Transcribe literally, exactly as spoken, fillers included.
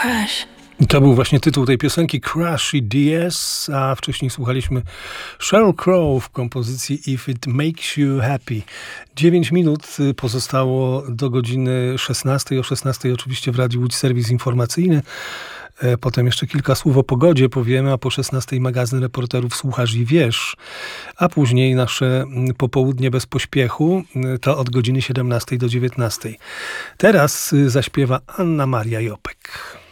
crash. To był właśnie tytuł tej piosenki, Crash D S, a wcześniej słuchaliśmy Sheryl Crow w kompozycji If It Makes You Happy. Dziewięć minut pozostało do godziny szesnastej. O szesnastej oczywiście w Radiu Łódź serwis informacyjny. Potem jeszcze kilka słów o pogodzie powiemy, a po szesnastej magazyn reporterów Słuchasz i Wiesz. A później nasze popołudnie bez pośpiechu, to od godziny siedemnastej do dziewiętnastej. Teraz zaśpiewa Anna Maria Jopek.